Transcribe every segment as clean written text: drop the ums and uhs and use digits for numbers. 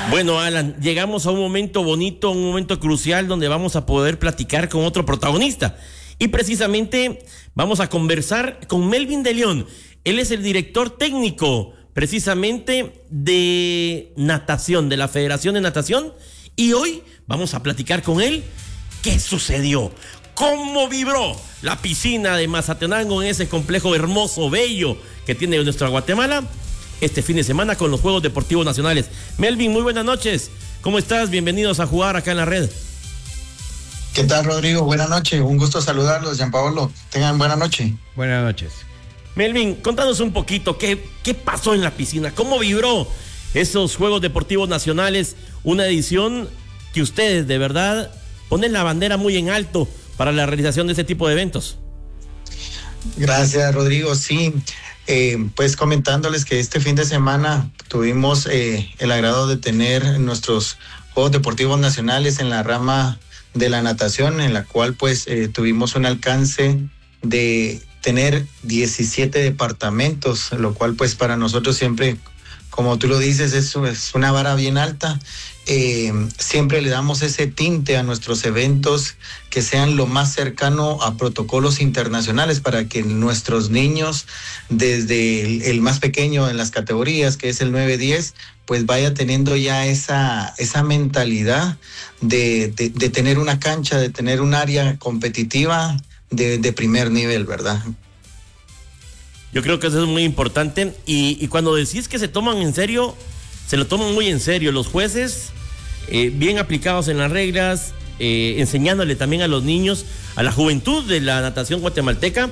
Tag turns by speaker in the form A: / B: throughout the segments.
A: Bueno, Alan, llegamos a un momento bonito, un momento crucial donde vamos a poder platicar con otro protagonista. Y precisamente vamos a conversar con Melvin de León. Él es el director técnico precisamente de natación, de la Federación de Natación. Y hoy vamos a platicar con él qué sucedió, cómo vibró la piscina de Mazatenango en ese complejo hermoso, bello que tiene nuestra Guatemala este fin de semana con los Juegos Deportivos Nacionales. Melvin, muy buenas noches. ¿Cómo estás? Bienvenidos a Jugar acá en la red.
B: ¿Qué tal, Rodrigo? Buenas noches. Un gusto saludarlos, Gianpaolo. Tengan buena noche.
C: Buenas noches.
A: Melvin, contanos un poquito, ¿qué pasó en la piscina? ¿Cómo vibró esos Juegos Deportivos Nacionales? Una edición que ustedes de verdad ponen la bandera muy en alto para la realización de este tipo de eventos.
B: Gracias, Rodrigo. Sí, pues comentándoles que este fin de semana tuvimos el agrado de tener nuestros Juegos Deportivos Nacionales en la rama de la natación, en la cual pues tuvimos un alcance de tener 17 departamentos, lo cual pues para nosotros siempre, como tú lo dices, es una vara bien alta. Siempre le damos ese tinte a nuestros eventos que sean lo más cercano a protocolos internacionales para que nuestros niños, desde el más pequeño en las categorías, que es el 9-10, pues vaya teniendo ya esa mentalidad de tener una cancha, de tener un área competitiva de primer nivel, ¿verdad?
A: Yo creo que eso es muy importante y cuando decís que se toman en serio, se lo toman muy en serio. Los jueces, bien aplicados en las reglas, enseñándole también a los niños, a la juventud de la natación guatemalteca,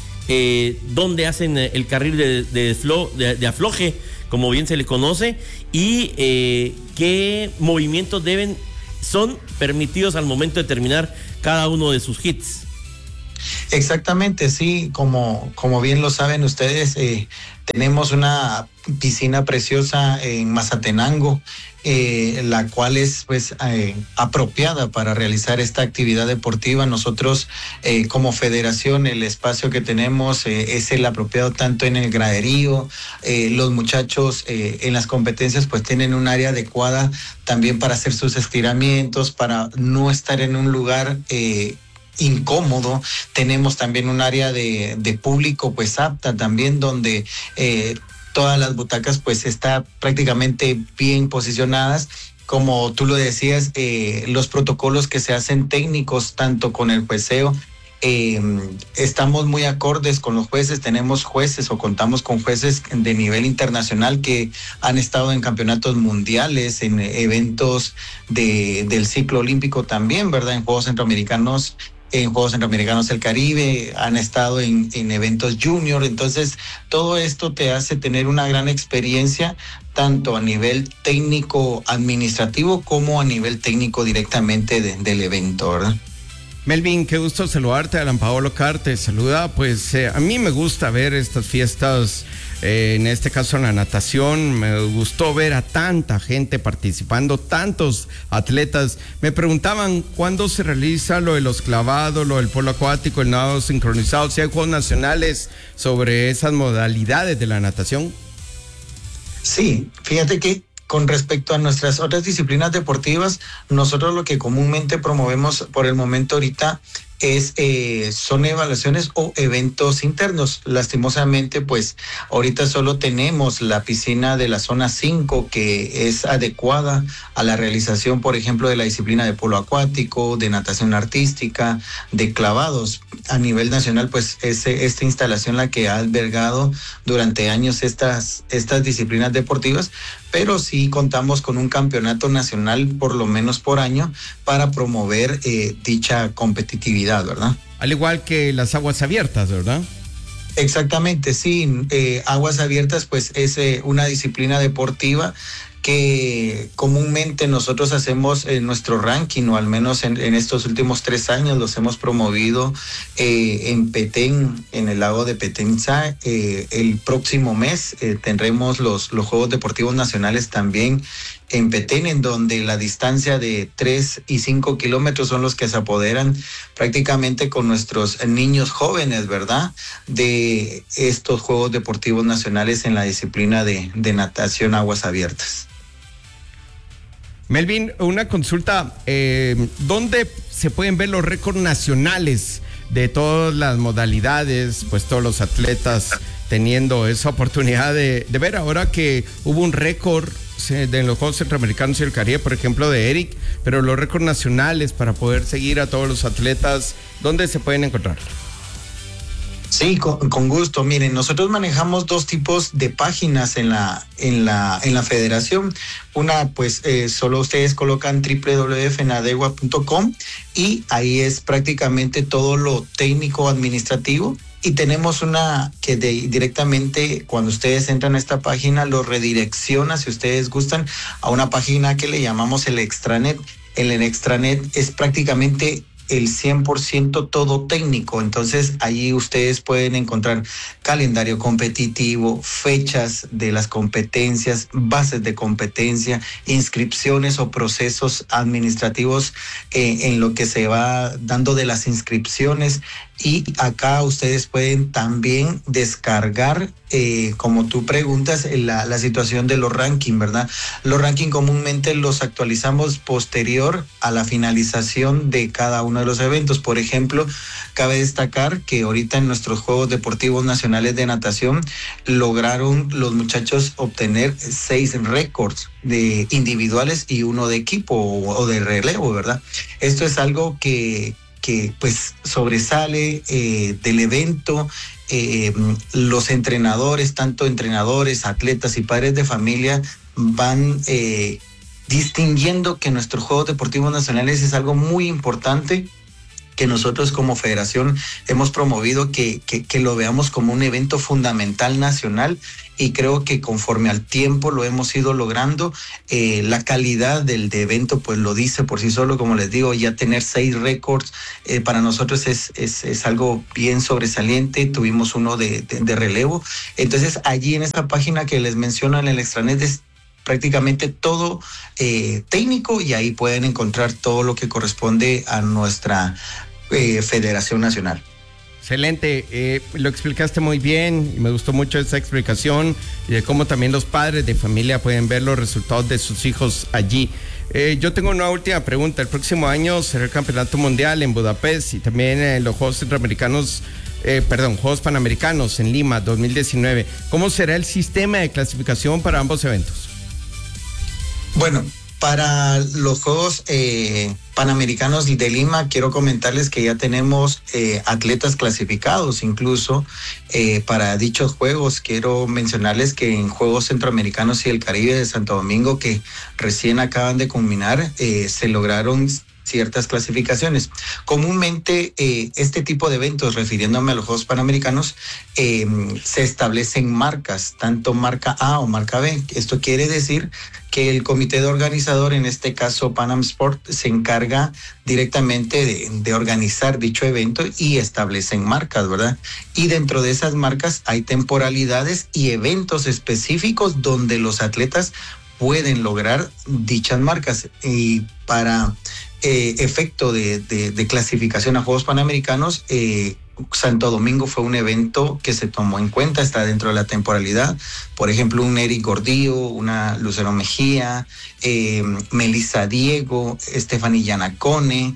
A: donde hacen el carril de afloje, como bien se le conoce, y qué movimientos son permitidos al momento de terminar cada uno de sus hits.
B: Exactamente, sí, como bien lo saben ustedes, tenemos una piscina preciosa en Mazatenango, la cual es pues apropiada para realizar esta actividad deportiva. Nosotros como federación, el espacio que tenemos es el apropiado tanto en el graderío. Los muchachos en las competencias pues tienen un área adecuada también para hacer sus estiramientos, para no estar en un lugar incómodo. Tenemos también un área de público pues apta también, donde todas las butacas pues está prácticamente bien posicionadas. Como tú lo decías, los protocolos que se hacen técnicos tanto con el jueceo, estamos muy acordes con los jueces. Tenemos jueces o contamos con jueces de nivel internacional que han estado en campeonatos mundiales, en eventos del ciclo olímpico también, ¿verdad? En Juegos Centroamericanos del Caribe, han estado en eventos junior. Entonces todo esto te hace tener una gran experiencia tanto a nivel técnico administrativo como a nivel técnico directamente del evento, ¿verdad?
C: Melvin, qué gusto saludarte. Alan Paolo Carr te saluda. Pues a mí me gusta ver estas fiestas, en este caso en la natación. Me gustó ver a tanta gente participando, tantos atletas. Me preguntaban cuándo se realiza lo de los clavados, lo del polo acuático, el nado sincronizado, si hay juegos nacionales sobre esas modalidades de la natación.
B: Sí, fíjate que con respecto a nuestras otras disciplinas deportivas, nosotros lo que comúnmente promovemos por el momento ahorita son evaluaciones o eventos internos. Lastimosamente, pues ahorita solo tenemos la piscina de la zona 5 que es adecuada a la realización, por ejemplo, de la disciplina de polo acuático, de natación artística, de clavados. A nivel nacional, pues es esta instalación la que ha albergado durante años estas disciplinas deportivas, pero sí contamos con un campeonato nacional por lo menos por año para promover dicha competitividad, ¿verdad?
C: Al igual que las aguas abiertas, ¿verdad?
B: Exactamente, sí. Aguas abiertas pues es una disciplina deportiva que comúnmente nosotros hacemos en nuestro ranking, o al menos en estos últimos 3 años los hemos promovido en Petén, en el lago de Petenza. El próximo mes tendremos los Juegos Deportivos Nacionales también en Petén, en donde la distancia de 3 y 5 kilómetros son los que se apoderan prácticamente con nuestros niños jóvenes, ¿verdad? De estos Juegos Deportivos Nacionales en la disciplina de natación aguas abiertas.
C: Melvin, una consulta, ¿dónde se pueden ver los récords nacionales de todas las modalidades, pues todos los atletas teniendo esa oportunidad de ver ahora que hubo un récord de los Juegos Centroamericanos y el Caribe, por ejemplo, de Eric, pero los récords nacionales para poder seguir a todos los atletas, ¿dónde se pueden encontrar?
B: Sí, con gusto. Miren, nosotros manejamos dos tipos de páginas en la federación. Una, pues, solo ustedes colocan www.fenadegua.com y ahí es prácticamente todo lo técnico administrativo. Y tenemos una que directamente cuando ustedes entran a esta página lo redirecciona, si ustedes gustan, a una página que le llamamos el extranet. El extranet es prácticamente el 100% todo técnico. Entonces allí ustedes pueden encontrar calendario competitivo, fechas de las competencias, bases de competencia, inscripciones o procesos administrativos en lo que se va dando de las inscripciones. Y acá ustedes pueden también descargar, como tú preguntas, la situación de los rankings, ¿verdad? Los rankings comúnmente los actualizamos posterior a la finalización de cada uno de los eventos. Por ejemplo, cabe destacar que ahorita en nuestros Juegos Deportivos Nacionales de Natación lograron los muchachos obtener 6 récords de individuales y 1 de equipo o de relevo, ¿verdad? Esto es algo que pues sobresale del evento. Los entrenadores, tanto entrenadores, atletas y padres de familia van distinguiendo que nuestros Juegos Deportivos Nacionales es algo muy importante, que nosotros como federación hemos promovido que lo veamos como un evento fundamental nacional, y creo que conforme al tiempo lo hemos ido logrando. La calidad del evento pues lo dice por sí solo. Como les digo, ya tener 6 récords para nosotros es algo bien sobresaliente. Tuvimos uno de relevo. Entonces allí en esta página que les menciono en el extranet es prácticamente todo técnico, y ahí pueden encontrar todo lo que corresponde a nuestra Federación Nacional.
C: Excelente, lo explicaste muy bien y me gustó mucho esa explicación y de cómo también los padres de familia pueden ver los resultados de sus hijos allí. Yo tengo una última pregunta. El próximo año será el Campeonato Mundial en Budapest y también los Juegos Centroamericanos, Juegos Panamericanos en Lima 2019. ¿Cómo será el sistema de clasificación para ambos eventos?
B: Bueno, para los Juegos Panamericanos de Lima, quiero comentarles que ya tenemos atletas clasificados incluso para dichos Juegos. Quiero mencionarles que en Juegos Centroamericanos y el Caribe de Santo Domingo, que recién acaban de culminar, se lograron ciertas clasificaciones. Comúnmente este tipo de eventos, refiriéndome a los Juegos Panamericanos, se establecen marcas, tanto marca A o marca B. Esto quiere decir que el comité de organizador, en este caso Panam Sport, se encarga directamente de organizar dicho evento y establecen marcas, ¿verdad? Y dentro de esas marcas hay temporalidades y eventos específicos donde los atletas pueden lograr dichas marcas. Y para efecto de clasificación a Juegos Panamericanos, Santo Domingo fue un evento que se tomó en cuenta, está dentro de la temporalidad. Por ejemplo, un Eric Gordillo, una Lucero Mejía, Melissa Diego, Stephanie Yanacone,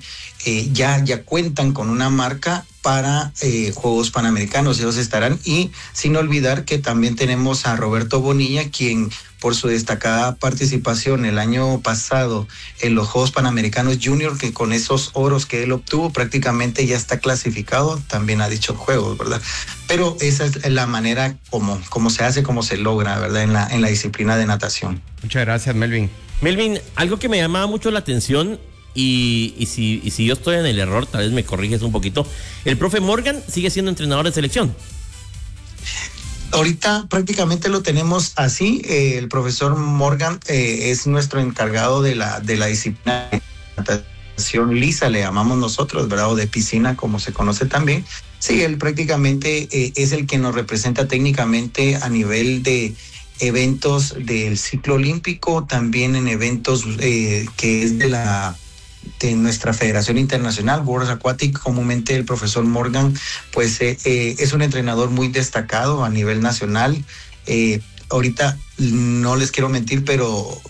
B: ya cuentan con una marca para Juegos Panamericanos. Ellos estarán, y sin olvidar que también tenemos a Roberto Bonilla, quien por su destacada participación el año pasado en los Juegos Panamericanos Junior, que con esos oros que él obtuvo prácticamente ya está clasificado también a dichos Juegos, ¿verdad? Pero esa es la manera como se hace, como se logra, ¿verdad? En la disciplina de natación.
C: Muchas gracias, Melvin.
A: Melvin, algo que me llamaba mucho la atención, y si yo estoy en el error, tal vez me corriges un poquito, el profe Morgan sigue siendo entrenador de selección.
B: Ahorita prácticamente lo tenemos así. El profesor Morgan es nuestro encargado de la disciplina de natación lisa, le llamamos nosotros, ¿verdad? O de piscina, como se conoce también. Sí, él prácticamente es el que nos representa técnicamente a nivel de eventos del ciclo olímpico, también en eventos que es de nuestra Federación Internacional, World Aquatic. Comúnmente el profesor Morgan pues es un entrenador muy destacado a nivel nacional. Ahorita no les quiero mentir, pero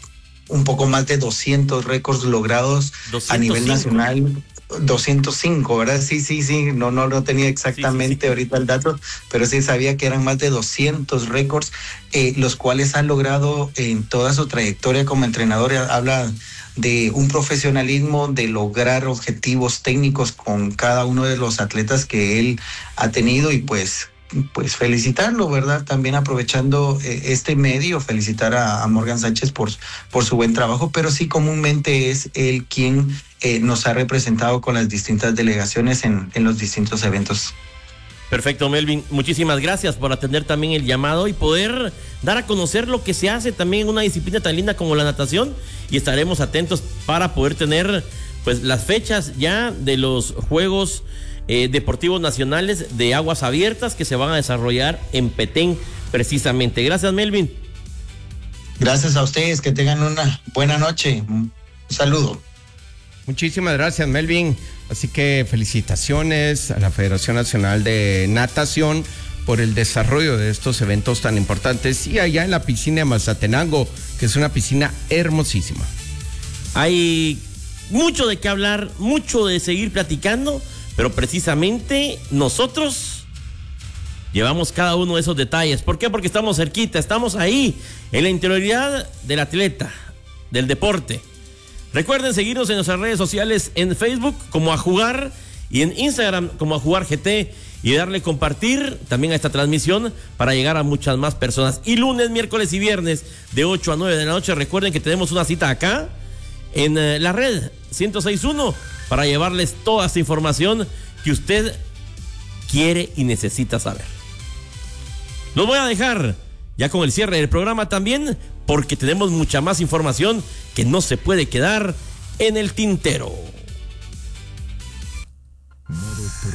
B: un poco más de 200 récords logrados 205. A nivel nacional. 205, ¿verdad? Sí, no tenía exactamente ahorita el dato, pero sí sabía que eran más de 200 récords, los cuales ha logrado en toda su trayectoria como entrenador. Habla de un profesionalismo, de lograr objetivos técnicos con cada uno de los atletas que él ha tenido, y pues felicitarlo, ¿verdad? También aprovechando este medio, felicitar a Morgan Sánchez por su buen trabajo, pero sí comúnmente es él quien nos ha representado con las distintas delegaciones en los distintos eventos.
A: Perfecto, Melvin. Muchísimas gracias por atender también el llamado y poder dar a conocer lo que se hace también en una disciplina tan linda como la natación, y estaremos atentos para poder tener pues las fechas ya de los Juegos Deportivos Nacionales de Aguas Abiertas que se van a desarrollar en Petén precisamente. Gracias, Melvin.
B: Gracias a ustedes, que tengan una buena noche. Un saludo.
C: Muchísimas gracias, Melvin. Así que felicitaciones a la Federación Nacional de Natación por el desarrollo de estos eventos tan importantes, y allá en la piscina de Mazatenango, que es una piscina hermosísima.
A: Hay mucho de qué hablar, mucho de seguir platicando, pero precisamente nosotros llevamos cada uno de esos detalles. ¿Por qué? Porque estamos cerquita, estamos ahí, en la interioridad del atleta, del deporte. Recuerden seguirnos en nuestras redes sociales, en Facebook como A Jugar y en Instagram como A Jugar GT, y darle compartir también a esta transmisión para llegar a muchas más personas. Y lunes, miércoles y viernes de 8 a 9 de la noche, recuerden que tenemos una cita acá en la red 106.1 para llevarles toda esta información que usted quiere y necesita saber. Los voy a dejar ya con el cierre del programa también, porque tenemos mucha más información que no se puede quedar en el tintero. Modo Pro.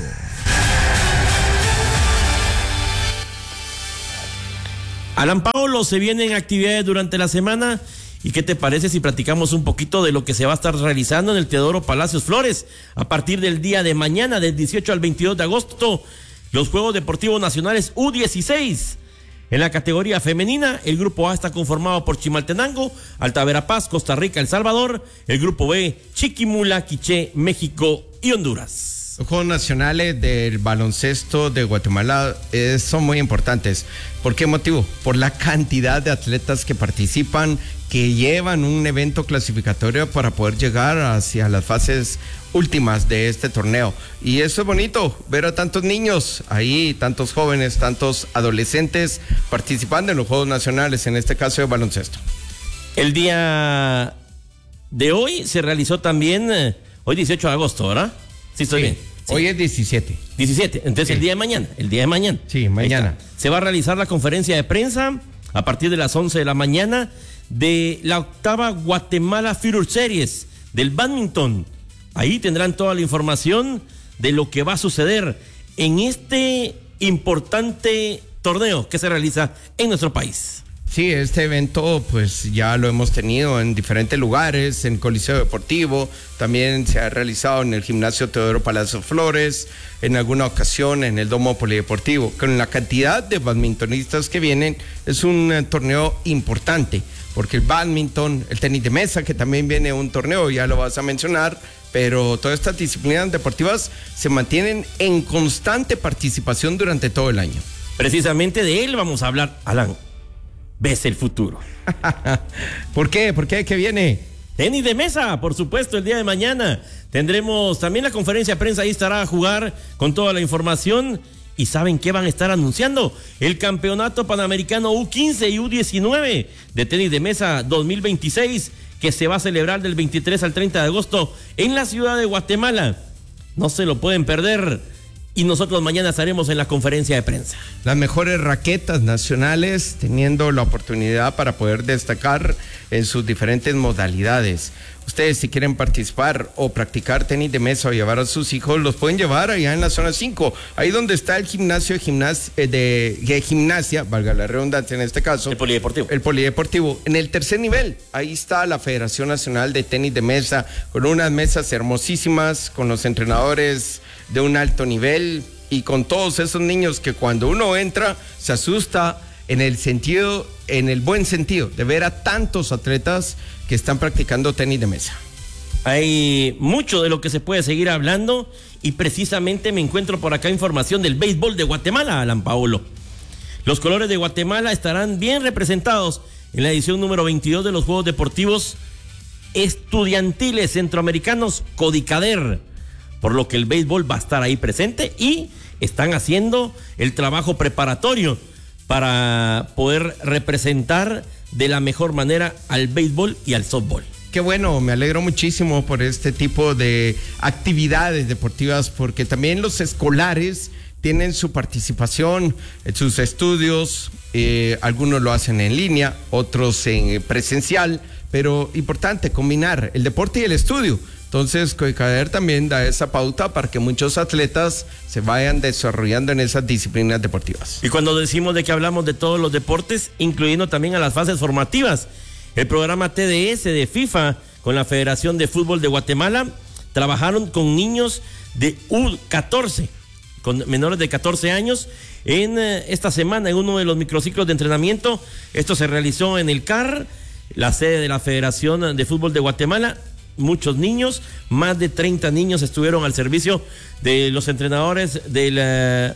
A: Alan Paolo, se vienen actividades durante la semana, y ¿qué te parece si platicamos un poquito de lo que se va a estar realizando en el Teodoro Palacios Flores a partir del día de mañana, del 18 al 22 de agosto, los Juegos Deportivos Nacionales U16? En la categoría femenina, el grupo A está conformado por Chimaltenango, Alta Verapaz, Costa Rica, El Salvador. El grupo B, Chiquimula, Quiché, México y Honduras.
C: Los Juegos Nacionales del Baloncesto de Guatemala son muy importantes. ¿Por qué motivo? Por la cantidad de atletas que participan, que llevan un evento clasificatorio para poder llegar hacia las fases últimas de este torneo. Y eso es bonito, ver a tantos niños ahí, tantos jóvenes, tantos adolescentes participando en los Juegos Nacionales, en este caso de baloncesto.
A: El día de hoy se realizó también, hoy 18 de agosto, ¿verdad? Sí, estoy bien. Sí.
C: Hoy es 17.
A: 17, entonces sí. El día de mañana.
C: Sí, mañana.
A: Se va a realizar la conferencia de prensa a partir de las 11 de la mañana de la octava Guatemala Future Series del bádminton. Ahí tendrán toda la información de lo que va a suceder en este importante torneo que se realiza en nuestro país.
C: Sí, este evento pues ya lo hemos tenido en diferentes lugares, en Coliseo Deportivo, también se ha realizado en el Gimnasio Teodoro Palacios Flores, en alguna ocasión en el Domo Polideportivo. Con la cantidad de badmintonistas que vienen, es un torneo importante, porque el bádminton, el tenis de mesa, que también viene un torneo, ya lo vas a mencionar, pero todas estas disciplinas deportivas se mantienen en constante participación durante todo el año.
A: Precisamente de él vamos a hablar, Alan. ¿Ves el futuro?
C: ¿Por qué? ¿Por qué? ¿Qué viene?
A: Tenis de mesa, por supuesto, el día de mañana. Tendremos también la conferencia de prensa, ahí estará A Jugar con toda la información. ¿Y saben qué van a estar anunciando? El Campeonato Panamericano U15 y U19 de tenis de mesa 2026, que se va a celebrar del 23 al 30 de agosto en la ciudad de Guatemala. No se lo pueden perder. Y nosotros mañana estaremos en la conferencia de prensa.
C: Las mejores raquetas nacionales, teniendo la oportunidad para poder destacar en sus diferentes modalidades. Ustedes, si quieren participar o practicar tenis de mesa o llevar a sus hijos, los pueden llevar allá en la zona 5, ahí donde está el gimnasio de gimnasia, valga la redundancia en este caso.
A: El polideportivo.
C: El polideportivo. En el tercer nivel, ahí está la Federación Nacional de Tenis de Mesa, con unas mesas hermosísimas, con los entrenadores de un alto nivel y con todos esos niños que cuando uno entra se asusta en el buen sentido, de ver a tantos atletas que están practicando tenis de mesa.
A: Hay mucho de lo que se puede seguir hablando y precisamente me encuentro por acá información del béisbol de Guatemala, Alan Paolo. Los colores de Guatemala estarán bien representados en la edición número 22 de los Juegos Deportivos Estudiantiles Centroamericanos Codicader, por lo que el béisbol va a estar ahí presente y están haciendo el trabajo preparatorio para poder representar de la mejor manera al béisbol y al softball.
C: Qué bueno, me alegro muchísimo por este tipo de actividades deportivas, porque también los escolares tienen su participación en sus estudios, algunos lo hacen en línea, otros en presencial, pero importante combinar el deporte y el estudio. Entonces, Codicader también da esa pauta para que muchos atletas se vayan desarrollando en esas disciplinas deportivas.
A: Y cuando decimos de que hablamos de todos los deportes, incluyendo también a las fases formativas, el programa TDS de FIFA con la Federación de Fútbol de Guatemala trabajaron con niños de U14, con menores de 14 años, en esta semana en uno de los microciclos de entrenamiento. Esto se realizó en el CAR, la sede de la Federación de Fútbol de Guatemala. Muchos niños, más de 30 niños estuvieron al servicio de los entrenadores del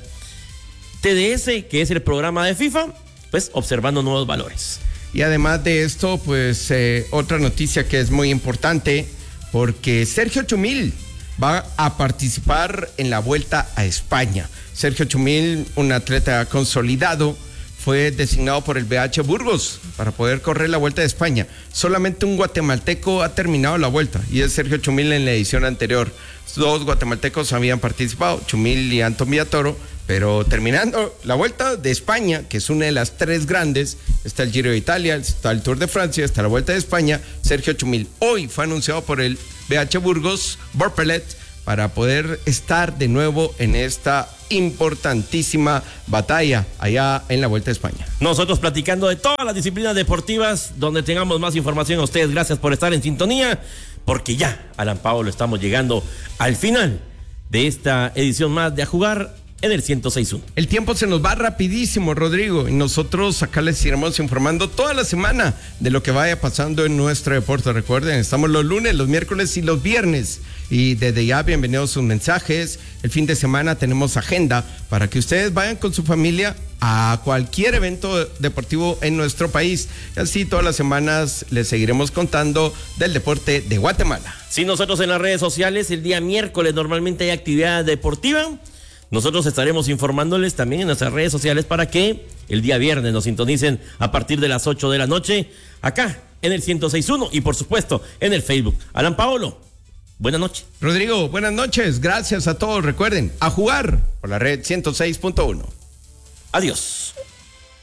A: TDS, que es el programa de FIFA, pues observando nuevos valores.
C: Y además de esto, pues otra noticia que es muy importante, porque Sergio Chumil va a participar en la Vuelta a España. Sergio Chumil, un atleta consolidado, fue designado por el BH Burgos para poder correr la Vuelta de España. Solamente un guatemalteco ha terminado la vuelta y es Sergio Chumil en la edición anterior. 2 guatemaltecos habían participado, Chumil y Anton Villatoro, pero terminando la Vuelta de España, que es una de las 3 grandes, está el Giro de Italia, está el Tour de Francia, está la Vuelta de España, Sergio Chumil hoy fue anunciado por el BH Burgos, Borpelet, para poder estar de nuevo en esta importantísima batalla allá en la Vuelta de España.
A: Nosotros platicando de todas las disciplinas deportivas, donde tengamos más información a ustedes. Gracias por estar en sintonía, porque ya, Alan Paolo, estamos llegando al final de esta edición más de A Jugar en el 106.1.
C: El tiempo se nos va rapidísimo, Rodrigo, y nosotros acá les iremos informando toda la semana de lo que vaya pasando en nuestro deporte. Recuerden, estamos los lunes, los miércoles y los viernes, y desde ya bienvenidos sus mensajes. El fin de semana tenemos agenda para que ustedes vayan con su familia a cualquier evento deportivo en nuestro país, y así todas las semanas les seguiremos contando del deporte de Guatemala.
A: Sí, nosotros en las redes sociales el día miércoles normalmente hay actividad deportiva. Nosotros estaremos informándoles también en nuestras redes sociales para que el día viernes nos sintonicen a partir de las 8 de la noche acá en el 106.1 y por supuesto en el Facebook. Alan Paolo, buenas noches.
C: Rodrigo, buenas noches. Gracias a todos. Recuerden, A Jugar por la red 106.1.
A: Adiós.